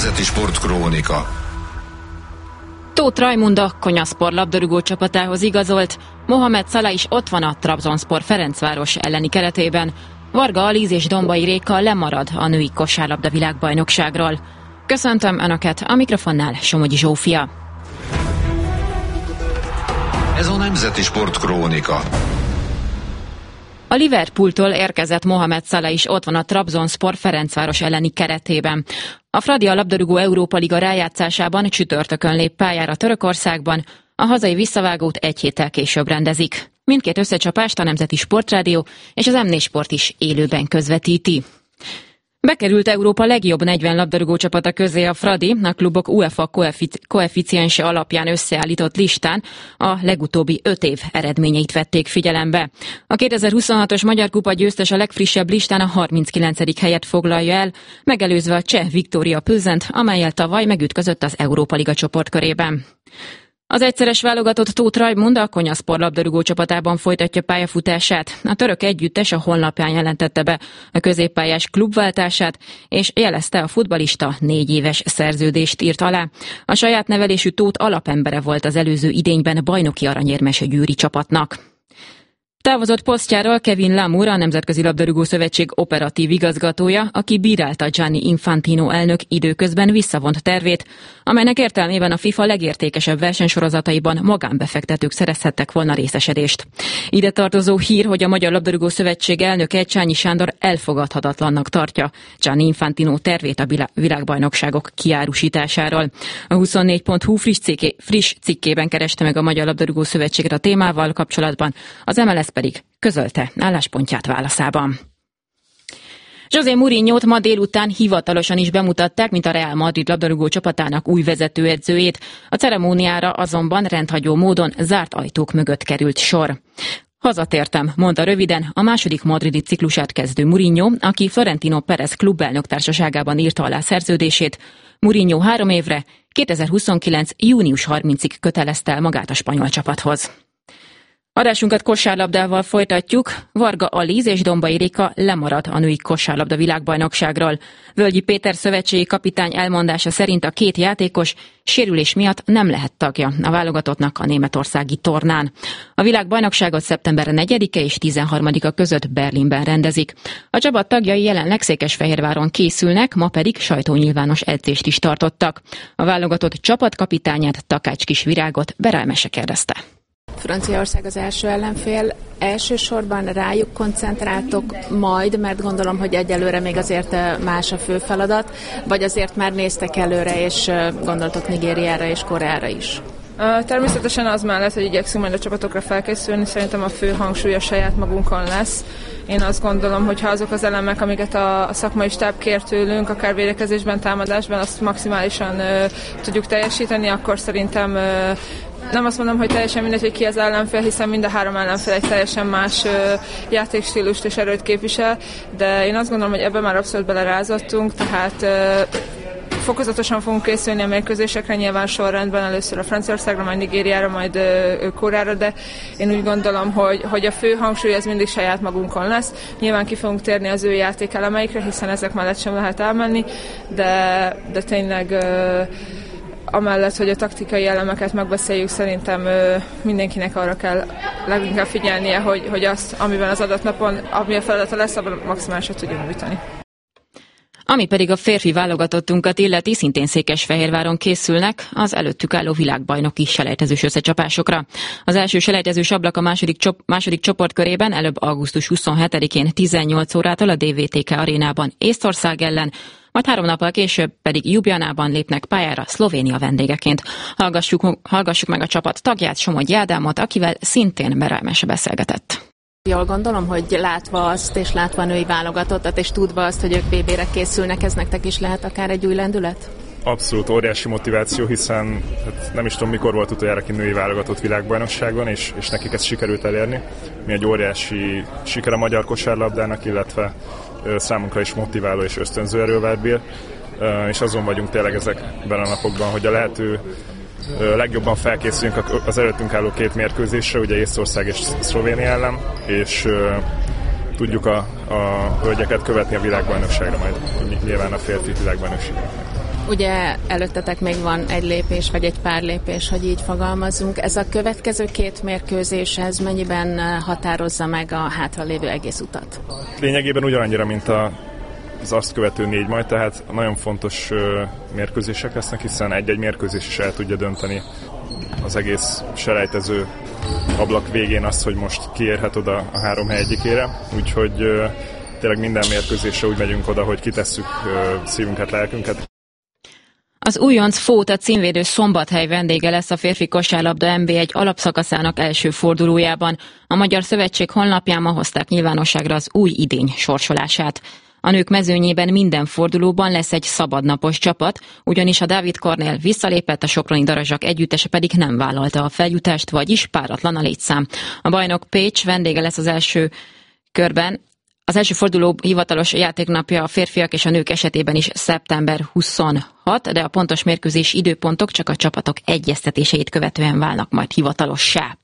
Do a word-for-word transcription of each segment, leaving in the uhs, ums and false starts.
Nemzeti Sportkrónika. Tóth Rajmund a Konyaspor labdarúgó csapatához igazolt, Mohamed Salah is ott van a Trabzonspor Ferencváros elleni keretében. Varga Aliz és Dombai Réka lemarad a női kosárlabda világbajnokságról. Köszöntöm Önöket, a mikrofonnál Somogyi Zsófia. Ez a Nemzeti Sportkrónika. A Liverpooltól érkezett Mohamed Salah is ott van a Trabzonspor Ferencváros elleni keretében. A Fradi a labdarúgó Európa Liga rájátszásában csütörtökön lép pályára Törökországban, a hazai visszavágót egy héttel később rendezik. Mindkét összecsapást a Nemzeti Sportrádió és az em négy Sport is élőben közvetíti. Bekerült Európa legjobb negyven labdarúgó csapata közé a Fradi, a klubok UEFA koefici- koeficiense alapján összeállított listán a legutóbbi öt év eredményeit vették figyelembe. A kétezer-huszonhatos Magyar Kupa győztes a legfrissebb listán a harminckilencedik helyet foglalja el, megelőzve a cseh Viktória Plzent, amellyel tavaly megütközött az Európa Liga csoportkörében. Az egyszeres válogatott Tóth Rajmund a Konyaspor labdarúgó csapatában folytatja pályafutását. A török együttes a honlapján jelentette be a középpályás klubváltását, és jelezte, a futballista négy éves szerződést írt alá. A saját nevelésű Tóth alapembere volt az előző idényben bajnoki aranyérmes a győri csapatnak. Távozott posztjáról Kevin Lamour, a Nemzetközi Labdarúgó Szövetség operatív igazgatója, aki bírálta Gianni Infantino elnök időközben visszavont tervét, amelynek értelmében a FIFA legértékesebb versenysorozataiban magánbefektetők szerezhettek volna részesedést. Ide tartozó hír, hogy a Magyar Labdarúgó Szövetség elnöke Csányi Sándor elfogadhatatlannak tartja Gianni Infantino tervét a világbajnokságok kiárusításáról. A huszonnégy pont hu friss, cikké, friss cikkében kereste meg a Magyar Labdarúgó Szövetséget a témával kapcsolatban, az em el es pedig közölte álláspontját válaszában. José Mourinhót ma délután hivatalosan is bemutatták, mint a Real Madrid labdarúgó csapatának új vezetőedzőjét. A ceremóniára azonban rendhagyó módon zárt ajtók mögött került sor. Hazatértem, mondta röviden a második madridi ciklusát kezdő Mourinho, aki Florentino Pérez klubelnök társaságában írta alá szerződését. Mourinho három évre, kétezer-huszonkilenc. június harmincadikáig kötelezte el magát a spanyol csapathoz. Adásunkat kosárlabdával folytatjuk. Varga Aliz és Dombai Réka lemarad a női kosárlabda világbajnokságról. Völgyi Péter szövetségi kapitány elmondása szerint a két játékos sérülés miatt nem lehet tagja a válogatottnak a németországi tornán. A világbajnokságot szeptember negyedike és tizenharmadika között Berlinben rendezik. A csapat tagjai jelenleg Székesfehérváron készülnek, ma pedig sajtónyilvános edzést is tartottak. A válogatott csapatkapitányát, Takács Kis Virágot Berelmese kérdezte. Franciaország az első ellenfél, elsősorban rájuk koncentráltok majd, mert gondolom, hogy egyelőre még azért más a fő feladat, vagy azért már néztek előre, és gondoltok Nigériára és Koreára is? Természetesen az mellett, hogy igyekszünk majd a csapatokra felkészülni, szerintem a fő hangsúly a saját magunkon lesz. Én azt gondolom, hogy ha azok az elemek, amiket a szakmai stáb kér tőlünk, akár védekezésben, támadásban, azt maximálisan uh, tudjuk teljesíteni, akkor szerintem uh, nem azt mondom, hogy teljesen mindegy, hogy ki az ellenfél, hiszen mind a három ellenfél egy teljesen más uh, játékstílust és erőt képvisel, de én azt gondolom, hogy ebben már abszolút belerázottunk, tehát uh, fokozatosan fogunk készülni a mérkőzésekre, nyilván sorrendben, először a Franciaországra, majd Nigériára, majd uh, Koreára, de én úgy gondolom, hogy, hogy a fő hangsúly az mindig saját magunkon lesz. Nyilván ki fogunk térni az ő játékelemeikre, hiszen ezek mellett sem lehet elmenni, de, de tényleg uh, amellett, hogy a taktikai elemeket megbeszéljük, szerintem ö, mindenkinek arra kell leginkább figyelnie, hogy, hogy azt, amiben az adott napon, ami a feladata lesz, abban maximálisat tudjunk nyújtani. Ami pedig a férfi válogatottunkat illeti, szintén Székesfehérváron készülnek az előttük álló világbajnoki selejtezős összecsapásokra. Az első selejtezős ablak a második, csop, második csoportkörében előbb augusztus huszonhetedikén tizennyolc órától a dé vé té ká arénában Észtország ellen, majd három nappal később pedig Ljubljanában lépnek pályára Szlovénia vendégeként. Hallgassuk, hallgassuk meg a csapat tagját, Somogyi Ádámot, akivel szintén Berelmese beszélgetett. Jól gondolom, hogy látva azt, és látva a női válogatottat, és tudva azt, hogy ők bé bére készülnek, ez nektek is lehet akár egy új lendület? Abszolút óriási motiváció, hiszen hát nem is tudom, mikor volt utoljára ki női válogatott világbajnokságon, és, és nekik ezt sikerült elérni. Mi egy óriási siker a magyar kosárlabdának, illetve számunkra is motiváló és ösztönző erővel bír, és azon vagyunk tényleg ezekben a napokban, hogy a lehető legjobban felkészüljünk az előttünk álló két mérkőzésre, ugye Észtország és Szlovénia ellen, és tudjuk a, a hölgyeket követni a világbajnokságra majd, nyilván a férfi világbajnokságra. Ugye előttetek még van egy lépés, vagy egy pár lépés, hogy így fogalmazunk. Ez a következő két mérkőzés, ez mennyiben határozza meg a hátralévő egész utat? Lényegében ugyanannyira, mint a, az azt követő négy majd, tehát nagyon fontos ö, mérkőzések lesznek, hiszen egy-egy mérkőzés is el tudja dönteni az egész selejtező ablak végén azt, hogy most kiérhet oda a három hely egyikére. Úgyhogy ö, tényleg minden mérkőzésre úgy megyünk oda, hogy kitesszük ö, szívünket, lelkünket. Az újonc Fóta címvédő Szombathely vendége lesz a férfi kosárlabda en bé egy alapszakaszának első fordulójában. A Magyar Szövetség honlapján ma hozták nyilvánosságra az új idény sorsolását. A nők mezőnyében minden fordulóban lesz egy szabadnapos csapat, ugyanis a Dávid Kornél visszalépett, a Soproni Darazsak együttese pedig nem vállalta a feljutást, vagyis páratlan a létszám. A bajnok Pécs vendége lesz az első körben. Az első forduló hivatalos játéknapja a férfiak és a nők esetében is szeptember huszonhatodika, de a pontos mérkőzés időpontok csak a csapatok egyeztetéseit követően válnak majd hivatalossá.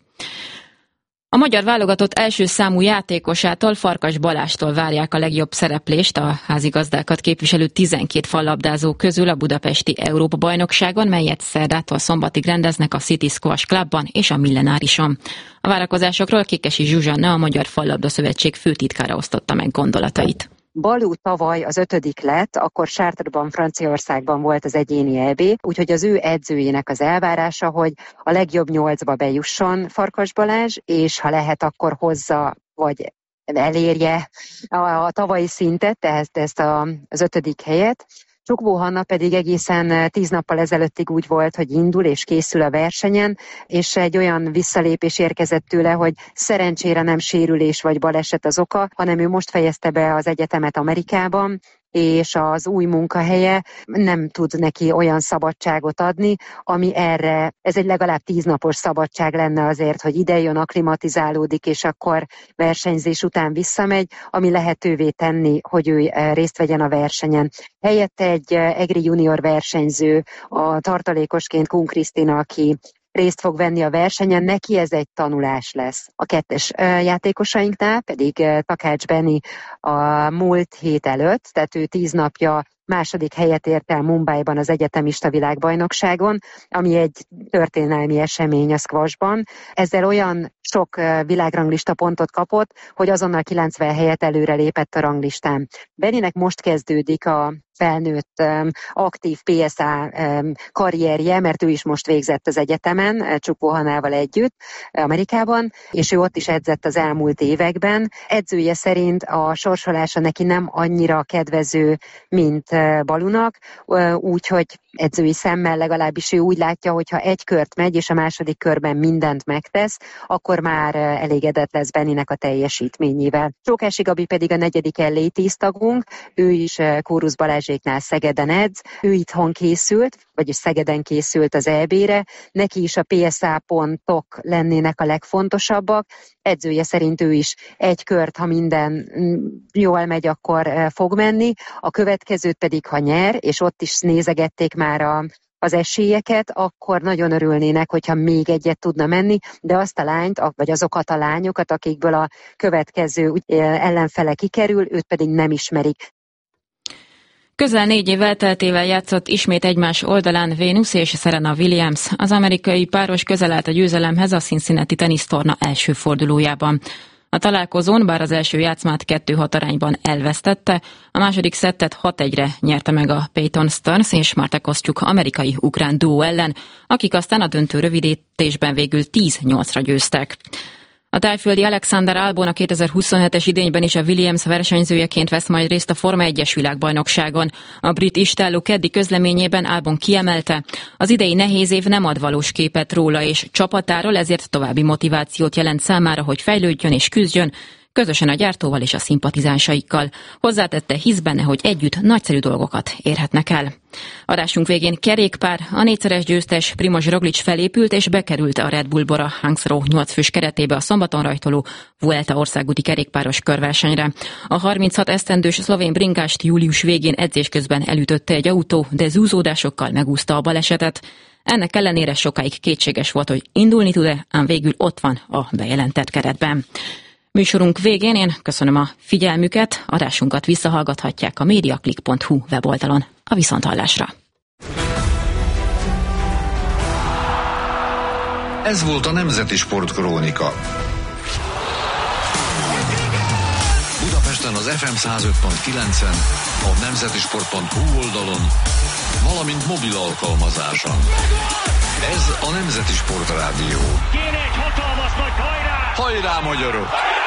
A magyar válogatott első számú játékosától, Farkas Balástól várják a legjobb szereplést a házigazdákat képviselő tizenkét fallabdázó közül a budapesti Európa-bajnokságon, melyet szerdától szombatig rendeznek a City Squash Clubban és a Millenárison. A várakozásokról Kékesi Zsuzsanna, a Magyar Fallabda Szövetség főtitkára osztotta meg gondolatait. Balú tavaly az ötödik lett, akkor Chartres-ban, Franciaországban volt az egyéni é bé, úgyhogy az ő edzőjének az elvárása, hogy a legjobb nyolcba bejusson Farkas Balázs, és ha lehet, akkor hozza, vagy elérje a, a tavalyi szintet, tehát ezt a, az ötödik helyet. Csukvó Hanna pedig egészen tíz nappal ezelőttig úgy volt, hogy indul és készül a versenyen, és egy olyan visszalépés érkezett tőle, hogy szerencsére nem sérülés vagy baleset az oka, hanem ő most fejezte be az egyetemet Amerikában, és az új munkahelye nem tud neki olyan szabadságot adni, ami erre, ez egy legalább tíznapos szabadság lenne azért, hogy idejön, akklimatizálódik, és akkor versenyzés után visszamegy, ami lehetővé tenni, hogy ő részt vegyen a versenyen. Helyette egy egri junior versenyző, a tartalékosként Kun Krisztina, aki részt fog venni a versenyen, neki ez egy tanulás lesz. A kettes játékosainknál pedig Takács Benni a múlt hét előtt, tehát ő tíz napja második helyet ért el Mumbaiban az egyetemista világbajnokságon, ami egy történelmi esemény a squashban. Ezzel olyan sok világranglista pontot kapott, hogy azonnal kilencven helyet előre lépett a ranglistán. Benninek most kezdődik a felnőtt um, aktív pé es á um, karrierje, mert ő is most végzett az egyetemen, Csukvó Hannával együtt Amerikában, és ő ott is edzett az elmúlt években. Edzője szerint a sorsolása neki nem annyira kedvező, mint uh, Balunak, uh, úgyhogy edzői szemmel legalábbis ő úgy látja, hogy ha egy kört megy, és a második körben mindent megtesz, akkor már uh, elégedett lesz Benninek a teljesítményével. Csókási Gabi pedig a negyedik el á tíz tagunk, ő is uh, Kórusz Balázséknál Szegeden edz, ő itthon készült, vagyis Szegeden készült az é bé-re, neki is a pé es á pontok lennének a legfontosabbak, edzője szerint ő is egy kört, ha minden jól megy, akkor fog menni, a következőt pedig, ha nyer, és ott is nézegették már a az esélyeket, akkor nagyon örülnének, hogyha még egyet tudna menni, de azt a lányt, vagy azokat a lányokat, akikből a következő ellenfele kikerül, őt pedig nem ismerik. Közel négy év elteltével játszott ismét egymás oldalán Venus és Serena Williams. Az amerikai páros közel állt a győzelemhez a Cincinnati tenisztorna első fordulójában. A találkozón, bár az első játszmát kettő hat arányban elvesztette, a második szettet hat egyre nyerte meg a Peyton Stearns és Marta Kostyuk amerikai-ukrán duó ellen, akik aztán a döntő rövidítésben végül tíz nyolcra győztek. A tájföldi Alexander Albon a kétezer-huszonhetes idényben is a Williams versenyzőjeként vesz majd részt a Forma egyes világbajnokságon. A brit istálló keddi közleményében Albon kiemelte, az idei nehéz év nem ad valós képet róla és csapatáról, ezért további motivációt jelent számára, hogy fejlődjön és küzdjön, közösen a gyártóval és a szimpatizánsaikkal. Hozzátette, hisz benne, hogy együtt nagyszerű dolgokat érhetnek el. Adásunk végén kerékpár, a négyszeres győztes Primož Roglič felépült és bekerült a Red Bull Bora Hansgrohe nyolc fős keretébe a szombaton rajtoló Vuelta országúti kerékpáros körversenyre. A harminchat esztendős szlovén bringást július végén edzés közben elütötte egy autó, de zúzódásokkal megúszta a balesetet. Ennek ellenére sokáig kétséges volt, hogy indulni tud-e, ám végül ott van a bejelentett keretben. Műsorunk végén én köszönöm a figyelmüket, adásunkat visszahallgathatják a mediaclick pont hu weboldalon. A viszonthallásra! Ez volt a Nemzeti Sportkrónika. Budapesten az ef em száz öt pont kilencen, a nemzetisport pont hu oldalon, valamint mobil alkalmazáson. Ez a Nemzeti Sport Rádió. Kéne egy hatalmas nagy hajrá! Hajrá, magyarok!